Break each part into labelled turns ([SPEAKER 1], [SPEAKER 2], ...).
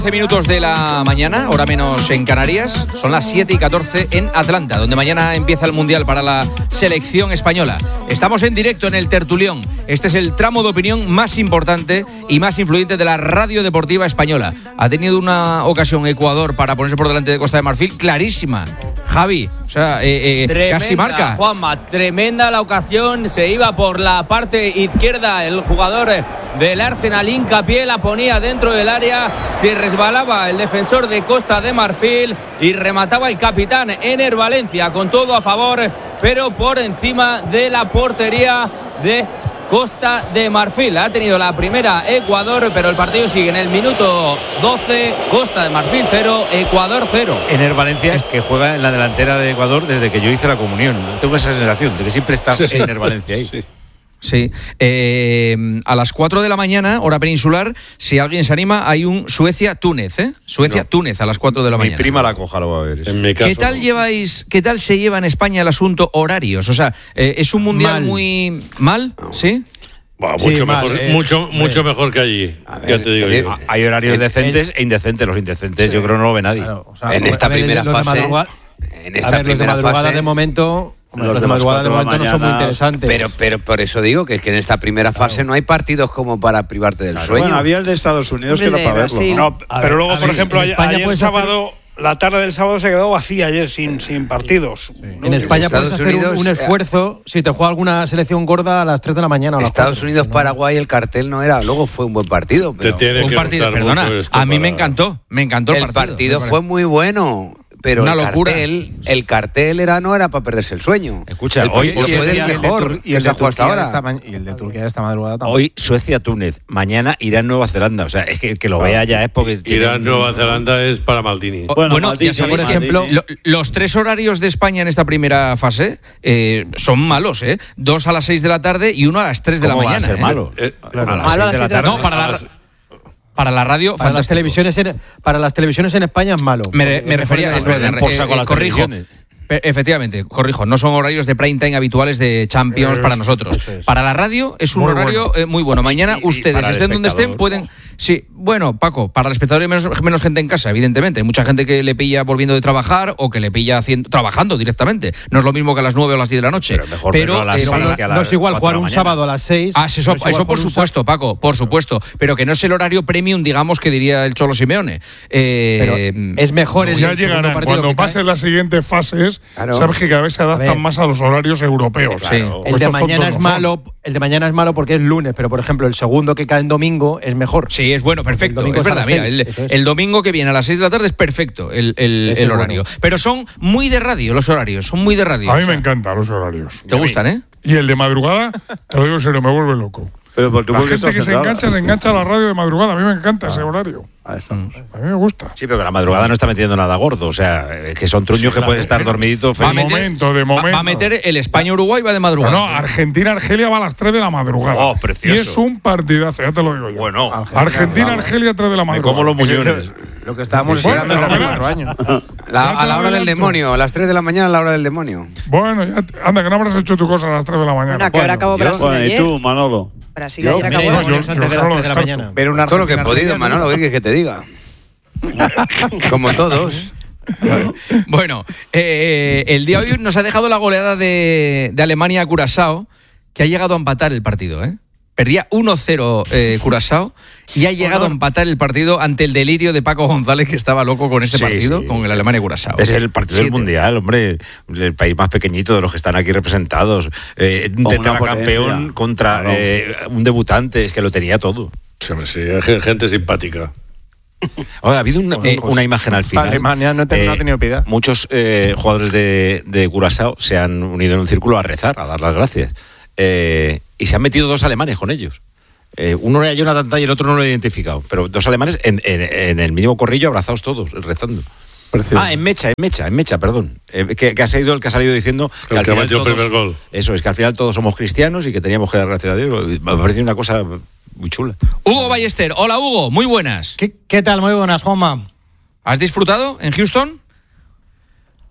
[SPEAKER 1] 12 minutos de la mañana, hora menos en Canarias, son las 7:14 en Atlanta, donde mañana empieza el Mundial para la selección española. Estamos en directo en el Tertulión. Este es el tramo de opinión más importante y más influyente de la radio deportiva española. Ha tenido una ocasión Ecuador para ponerse por delante de Costa de Marfil clarísima. Javi, o sea, casi marca.
[SPEAKER 2] Juanma, tremenda la ocasión, se iba por la parte izquierda el jugador del Arsenal, hincapié, la ponía dentro del área, se resbalaba el defensor de Costa de Marfil y remataba el capitán Ener Valencia con todo a favor, pero por encima de la portería de Costa de Marfil. Ha tenido la primera Ecuador, pero el partido sigue en el minuto 12, Costa de Marfil 0, Ecuador 0.
[SPEAKER 3] Ener Valencia es que juega en la delantera de Ecuador desde que yo hice la comunión. Tengo esa sensación de que siempre está Ener Valencia ahí.
[SPEAKER 1] Sí. A las 4 de la mañana, hora peninsular, si alguien se anima, hay un Suecia-Túnez, Suecia-Túnez a las 4 de la mañana.
[SPEAKER 3] Mi prima la coja, lo va a ver.
[SPEAKER 4] En mi caso,
[SPEAKER 1] ¿Qué tal lleváis, qué tal se lleva en España el asunto horarios? O sea, ¿es un mundial muy mal? ¿Sí?
[SPEAKER 4] Bah,
[SPEAKER 5] Sí,
[SPEAKER 4] mucho
[SPEAKER 5] mal,
[SPEAKER 4] mejor, mucho mejor que allí. Ya te digo yo.
[SPEAKER 3] Hay horarios decentes e indecentes. Los indecentes yo creo no lo ve nadie.
[SPEAKER 5] Claro, o sea,
[SPEAKER 6] En esta primera
[SPEAKER 5] los de
[SPEAKER 6] fase.
[SPEAKER 5] En esta los de madrugada
[SPEAKER 6] fase,
[SPEAKER 5] de momento.
[SPEAKER 6] los
[SPEAKER 5] Los
[SPEAKER 6] de
[SPEAKER 5] de madrugada de
[SPEAKER 6] las 4
[SPEAKER 5] momento no son muy interesantes.
[SPEAKER 6] Pero por eso digo que es que en esta primera fase no hay partidos como para privarte del sueño.
[SPEAKER 7] Bueno, había el de Estados Unidos que era para verlo.
[SPEAKER 8] No, pero luego, por ejemplo,
[SPEAKER 5] en España
[SPEAKER 8] ayer
[SPEAKER 5] puedes
[SPEAKER 8] sábado, la tarde del sábado se quedó vacía ayer sin partidos.
[SPEAKER 5] En España puedes
[SPEAKER 6] Estados
[SPEAKER 5] hacer
[SPEAKER 6] Unidos,
[SPEAKER 5] un esfuerzo si te juega alguna selección gorda a las 3 de la mañana. O a las
[SPEAKER 6] Estados
[SPEAKER 5] 4,
[SPEAKER 6] Unidos,
[SPEAKER 5] si no.
[SPEAKER 6] Paraguay, el cartel no era. Luego fue un buen partido. Pero
[SPEAKER 4] Te tiene
[SPEAKER 1] Un
[SPEAKER 4] que
[SPEAKER 1] partido,
[SPEAKER 4] gustar
[SPEAKER 1] perdona,
[SPEAKER 4] mucho esto
[SPEAKER 1] a mí me
[SPEAKER 4] para-
[SPEAKER 1] encantó
[SPEAKER 6] el partido fue muy bueno. Pero
[SPEAKER 1] Una
[SPEAKER 6] el
[SPEAKER 1] locura.
[SPEAKER 6] cartel no era para perderse el sueño.
[SPEAKER 3] Escucha,
[SPEAKER 6] el
[SPEAKER 3] hoy
[SPEAKER 6] partido fue el mejor que se ha jugado hasta ahora.
[SPEAKER 9] Y el de Turquía de esta madrugada también.
[SPEAKER 3] Hoy Suecia-Túnez, mañana Irán-Nueva Zelanda. O sea, es que lo vea ya es porque...
[SPEAKER 4] Irán-Nueva Zelanda es para Maldini.
[SPEAKER 1] Bueno,
[SPEAKER 7] Maldini,
[SPEAKER 1] ya sabéis
[SPEAKER 5] por
[SPEAKER 1] que
[SPEAKER 5] ejemplo,
[SPEAKER 1] los 3 horarios de España en esta primera fase son malos, 2 a las 6 de la tarde y 1 a las 3 de la
[SPEAKER 3] ¿Cómo va a
[SPEAKER 1] mañana.
[SPEAKER 3] ser malo?
[SPEAKER 9] Claro.
[SPEAKER 3] A las 6 de la tarde.
[SPEAKER 1] No, para la radio,
[SPEAKER 5] Para las televisiones en España es malo.
[SPEAKER 1] Me refería a
[SPEAKER 3] por saco a las
[SPEAKER 1] corrijo.
[SPEAKER 3] televisiones.
[SPEAKER 1] Efectivamente, corrijo, no son horarios de prime time habituales de Champions para nosotros.
[SPEAKER 5] eso es.
[SPEAKER 1] Para la radio es un
[SPEAKER 5] Muy
[SPEAKER 1] horario muy bueno. Mañana
[SPEAKER 3] Y
[SPEAKER 1] ustedes,
[SPEAKER 3] para el
[SPEAKER 1] estén donde estén,
[SPEAKER 3] espectador.
[SPEAKER 1] pueden... Sí, bueno, Paco, para el espectador hay menos gente en casa, evidentemente. Hay mucha gente que le pilla volviendo de trabajar o que le pilla trabajando directamente. No es lo mismo que a las 9 o a las 10 de la noche.
[SPEAKER 3] Pero mejor verlo a las 6 que a las
[SPEAKER 5] No es igual
[SPEAKER 3] 4
[SPEAKER 5] jugar
[SPEAKER 3] de la
[SPEAKER 5] un
[SPEAKER 3] mañana.
[SPEAKER 5] sábado a las 6.
[SPEAKER 1] Eso por supuesto, Paco, por supuesto. Pero que no es el horario premium, digamos, que diría el Cholo Simeone.
[SPEAKER 5] Pero es mejor el
[SPEAKER 10] Ya
[SPEAKER 5] segundo
[SPEAKER 10] llegarán.
[SPEAKER 5] partido
[SPEAKER 10] Cuando
[SPEAKER 5] que cae.
[SPEAKER 10] pasen las siguientes fases,
[SPEAKER 6] Claro.
[SPEAKER 10] sabes que cada vez se adaptan
[SPEAKER 5] A ver.
[SPEAKER 10] más a los horarios europeos.
[SPEAKER 1] Sí.
[SPEAKER 5] El de mañana es malo. El de mañana es malo porque es lunes, pero por ejemplo el segundo que cae en domingo es mejor.
[SPEAKER 1] Sí, es bueno, perfecto.
[SPEAKER 5] El domingo
[SPEAKER 1] Es
[SPEAKER 5] es a
[SPEAKER 1] verdad,
[SPEAKER 5] las
[SPEAKER 1] mira,
[SPEAKER 5] 6, eso es.
[SPEAKER 1] el domingo que viene a las 6 de la tarde es perfecto el horario.
[SPEAKER 5] bueno.
[SPEAKER 1] Pero son muy de radio los horarios, son muy de radio.
[SPEAKER 10] A mí
[SPEAKER 1] o sea,
[SPEAKER 10] me encantan los horarios.
[SPEAKER 1] Te gustan, ¿eh?
[SPEAKER 10] Y el de madrugada, te lo digo en serio, me vuelve loco.
[SPEAKER 7] Pero tú
[SPEAKER 10] La
[SPEAKER 7] porque
[SPEAKER 10] gente
[SPEAKER 7] estás
[SPEAKER 10] que se
[SPEAKER 7] centrado.
[SPEAKER 10] engancha a la radio de madrugada. A mí me encanta ese horario.
[SPEAKER 7] Ah, eso.
[SPEAKER 10] A mí me gusta.
[SPEAKER 3] Sí, pero que la madrugada no está metiendo nada gordo. O sea, que son truños que pueden estar dormiditos
[SPEAKER 10] De
[SPEAKER 3] felices.
[SPEAKER 10] momento.
[SPEAKER 1] Va a meter el España-Uruguay, va de madrugada.
[SPEAKER 10] Bueno, Argentina-Argelia va a las 3 de la madrugada.
[SPEAKER 3] Oh, precioso.
[SPEAKER 10] Y es un partidazo, ya te lo digo yo.
[SPEAKER 3] Bueno,
[SPEAKER 10] Argentina-Argelia 3 de la
[SPEAKER 3] me
[SPEAKER 10] madrugada.
[SPEAKER 3] como los muñones.
[SPEAKER 9] Lo que estábamos
[SPEAKER 10] Bueno,
[SPEAKER 9] esperando desde hace
[SPEAKER 10] fenomenal.
[SPEAKER 9] 4 años.
[SPEAKER 6] A la hora del demonio, a las 3 de la mañana a la hora del demonio.
[SPEAKER 10] Bueno, anda, que no habrás hecho tu cosa a las 3 de la mañana.
[SPEAKER 11] Bueno, que ahora acabó Brasil
[SPEAKER 7] Bueno, ¿y
[SPEAKER 11] ayer.
[SPEAKER 7] tú, Manolo?
[SPEAKER 11] Brasil ayer
[SPEAKER 5] Me he
[SPEAKER 11] acabó.
[SPEAKER 5] ido
[SPEAKER 10] yo-
[SPEAKER 5] antes
[SPEAKER 10] yo
[SPEAKER 5] de las
[SPEAKER 10] solo
[SPEAKER 5] 3 de la
[SPEAKER 10] descarto.
[SPEAKER 5] mañana.
[SPEAKER 9] Ver una
[SPEAKER 6] Todo lo que he podido,
[SPEAKER 9] Argentina-Argelia,
[SPEAKER 6] Manolo, ¿qué quieres que te diga? Como todos.
[SPEAKER 1] Bueno, el día de hoy nos ha dejado la goleada de Alemania a Curazao, que ha llegado a empatar el partido, ¿eh? Perdía 1-0 Curazao y ha llegado a empatar el partido ante el delirio de Paco González, que estaba loco con este
[SPEAKER 3] Sí,
[SPEAKER 1] partido,
[SPEAKER 3] sí.
[SPEAKER 1] con el Alemania-Curazao.
[SPEAKER 3] Es el partido del
[SPEAKER 1] 7.
[SPEAKER 3] Mundial, hombre. El país más pequeñito de los que están aquí representados. Un
[SPEAKER 7] Con una
[SPEAKER 3] tetracampeón
[SPEAKER 7] potencia.
[SPEAKER 3] contra un debutante. Es que lo tenía todo.
[SPEAKER 4] Sí, hay gente simpática.
[SPEAKER 3] Ahora, ha habido una imagen al final.
[SPEAKER 9] Alemania no ha tenido piedad.
[SPEAKER 3] Muchos jugadores de Curazao se han unido en un círculo a rezar, a dar las gracias. Y se han metido 2 alemanes con ellos. Uno era Jonathan Tah y el otro no lo he identificado. Pero 2 alemanes en el mismo corrillo, abrazados todos, rezando.
[SPEAKER 7] Precioso.
[SPEAKER 3] En Mecha, perdón. Que ha sido el que ha salido diciendo que
[SPEAKER 4] El
[SPEAKER 3] al
[SPEAKER 4] que
[SPEAKER 3] final
[SPEAKER 4] metió el primer gol.
[SPEAKER 3] Eso es, que al final todos somos cristianos y que teníamos que dar gracias a Dios. Me parece una cosa muy chula.
[SPEAKER 1] Hugo Ballester, hola Hugo, muy buenas.
[SPEAKER 5] ¿Qué tal? Muy buenas, Juanma.
[SPEAKER 1] ¿Has disfrutado en Houston?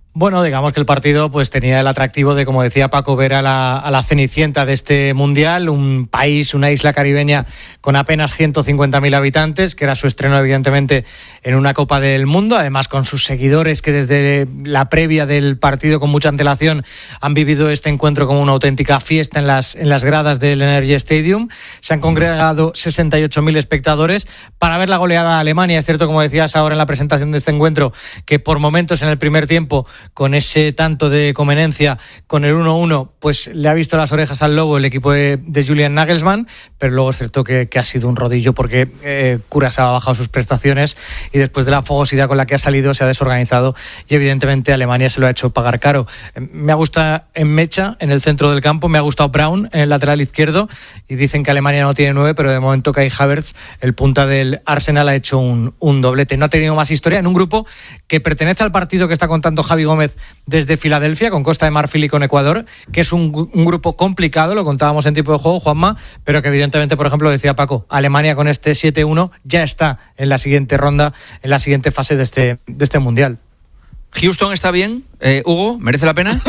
[SPEAKER 11] Bueno, digamos que el partido pues tenía el atractivo de, como decía Paco, ver a la cenicienta de este mundial, un país, una isla caribeña con apenas 150.000 habitantes, que era su estreno evidentemente en una Copa del Mundo, además con sus seguidores que desde la previa del partido con mucha antelación han vivido este encuentro como una auténtica fiesta en las gradas del Energy Stadium. Se han congregado 68.000 espectadores para ver la goleada a Alemania. Es cierto, como decías ahora en la presentación de este encuentro, que por momentos en el primer tiempo, con ese tanto de conveniencia, con el 1-1, pues le ha visto las orejas al lobo el equipo de Julian Nagelsmann, pero luego es cierto que ha sido un rodillo porque Curazao ha bajado sus prestaciones y después de la fogosidad con la que ha salido se ha desorganizado y evidentemente Alemania se lo ha hecho pagar caro. Me ha gustado en Mecha, en el centro del campo, me ha gustado Braun en el lateral izquierdo y dicen que Alemania no tiene 9, pero de momento Kai Havertz, el punta del Arsenal, ha hecho un doblete. No ha tenido más historia en un grupo que pertenece al partido que está contando Javi Gómez desde Filadelfia, con Costa de Marfil y con Ecuador, que es un grupo complicado, lo contábamos en tiempo de juego, Juanma, pero que evidentemente, por ejemplo, decía Paco, Alemania con este 7-1 ya está en la siguiente ronda, en la siguiente fase de este Mundial.
[SPEAKER 1] ¿Houston está bien, Hugo? ¿Merece la pena?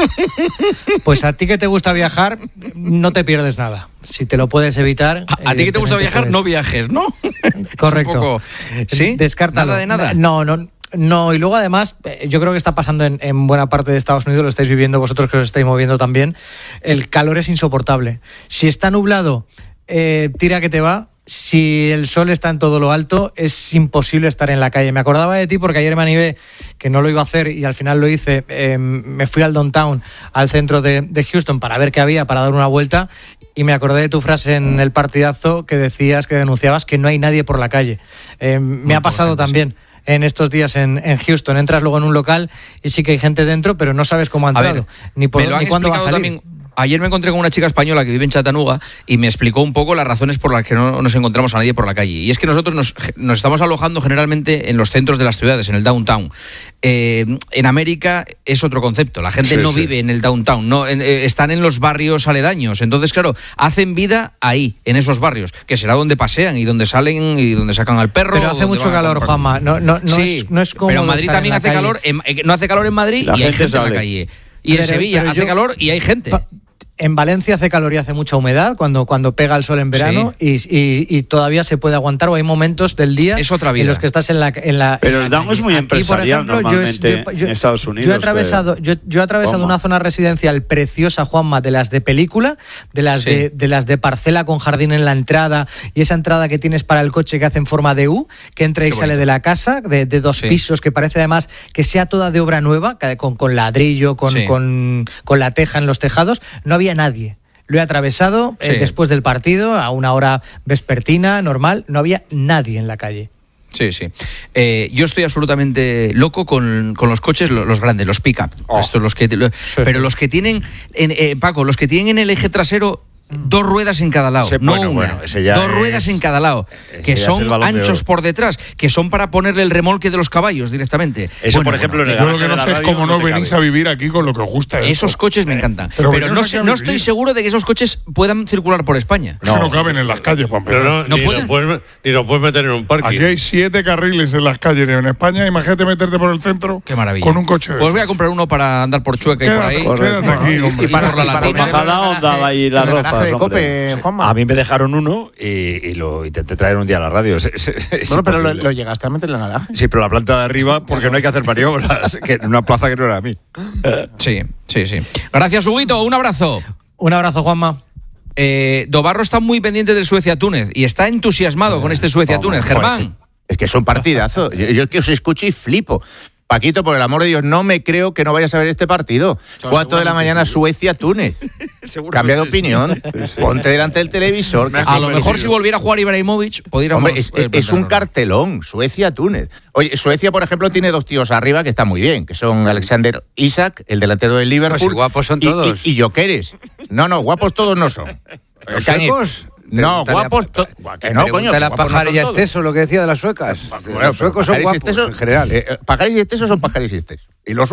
[SPEAKER 11] Pues a ti que te gusta viajar, no te pierdes nada. Si te lo puedes evitar...
[SPEAKER 1] A ti que te gusta viajar, no viajes, ¿no?
[SPEAKER 11] Correcto.
[SPEAKER 1] Poco... ¿Sí?
[SPEAKER 11] Descártalo.
[SPEAKER 1] ¿Nada de nada?
[SPEAKER 11] No, y luego además, yo creo que está pasando en buena parte de Estados Unidos, lo estáis viviendo vosotros que os estáis moviendo también, el calor es insoportable. Si está nublado, tira que te va. Si el sol está en todo lo alto, es imposible estar en la calle. Me acordaba de ti porque ayer me animé, que no lo iba a hacer y al final lo hice. Me fui al downtown, al centro de Houston, para ver qué había, para dar una vuelta, y me acordé de tu frase en el partidazo que decías, que denunciabas que no hay nadie por la calle. Me ha pasado también. En estos días en Houston, entras luego en un local y sí que hay gente dentro, pero no sabes cómo ha entrado, ni por dónde, ni cuándo va a salir.
[SPEAKER 1] También. Ayer me encontré con una chica española que vive en Chattanooga y me explicó un poco las razones por las que no nos encontramos a nadie por la calle. Y es que nosotros nos estamos alojando generalmente en los centros de las ciudades, en el downtown. En América es otro concepto. La gente no vive en el downtown, están en los barrios aledaños. Entonces, claro, hacen vida ahí, en esos barrios, que será donde pasean y donde salen y donde sacan al perro.
[SPEAKER 11] Pero hace mucho calor, Juanma. No es como.
[SPEAKER 1] Pero en Madrid también hace calor. No hace calor en Madrid y hay gente en la calle. Y en Sevilla hace calor y hay gente.
[SPEAKER 11] En Valencia hace calor y hace mucha humedad cuando pega el sol en verano, y todavía se puede aguantar, o hay momentos del día en los que estás en la
[SPEAKER 7] Pero el down es muy empresarial, por ejemplo, normalmente en Estados Unidos.
[SPEAKER 11] Yo he atravesado una zona residencial preciosa, Juanma, de las de película, de las de parcela con jardín en la entrada, y esa entrada que tienes para el coche que hace en forma de U, que entra y sale de la casa, de 2 pisos, que parece además que sea toda de obra nueva, con ladrillo, con la teja en los tejados. No había nadie. Lo he atravesado después del partido, a una hora vespertina, normal. No había nadie en la calle.
[SPEAKER 1] Sí. Yo estoy absolutamente loco con los coches, los grandes, los pick-up. Pero los que tienen, Paco, los que tienen en el eje trasero 2 ruedas en cada lado, dos ruedas en cada lado, que son anchos por detrás, que son para ponerle el remolque de los caballos directamente.
[SPEAKER 7] Eso, por ejemplo,
[SPEAKER 10] yo lo que no sé es cómo no venís a vivir aquí con lo que os gusta.
[SPEAKER 1] Esos coches me encantan. Pero no estoy seguro de que esos coches puedan circular por España.
[SPEAKER 10] No caben en las calles, Juan
[SPEAKER 4] Pedro. Ni lo puedes meter en un parque.
[SPEAKER 10] Aquí hay 7 carriles en las calles en España. Imagínate meterte por el centro.
[SPEAKER 1] Qué maravilla.
[SPEAKER 10] Con un coche.
[SPEAKER 1] Pues voy a comprar uno para andar por Chueca y por ahí.
[SPEAKER 10] Quédate aquí, hombre.
[SPEAKER 1] Y para la latina.
[SPEAKER 7] Cada onda y la ropa.
[SPEAKER 3] A mí me dejaron uno y lo intenté traer un día a la radio.
[SPEAKER 9] Bueno, pero lo llegaste a meter en la garaje.
[SPEAKER 3] Sí, pero la planta de arriba, porque no hay que hacer maniobras, que en una plaza que no era a mí.
[SPEAKER 1] Sí. Gracias, Huguito. Un abrazo.
[SPEAKER 11] Un abrazo, Juanma.
[SPEAKER 1] Dobarro está muy pendiente del Suecia-Túnez y está entusiasmado con este Suecia-Túnez. Germán.
[SPEAKER 12] Es que es un partidazo. Yo que os escucho y flipo. Paquito, por el amor de Dios, no me creo que no vayas a ver este partido. 4 de la mañana, Suecia-Túnez. Cambia de opinión. Ponte delante del televisor.
[SPEAKER 1] A lo mejor si volviera a jugar Ibrahimovic, podríamos...
[SPEAKER 12] Hombre, es un cartelón, Suecia-Túnez. Oye, Suecia, por ejemplo, tiene 2 tíos arriba que están muy bien, que son Alexander Isak, el delantero del Liverpool.
[SPEAKER 6] Pues guapos son todos.
[SPEAKER 12] Y Gyökeres. No, guapos todos no son.
[SPEAKER 6] ¿Los suecos?
[SPEAKER 12] No, guapos...
[SPEAKER 6] Que no, coño. De las Pajares y Esteso, lo que decía de las suecas. Los suecos son guapos, en general.
[SPEAKER 12] Pajares y Esteso son Pajares y Esteso. Y los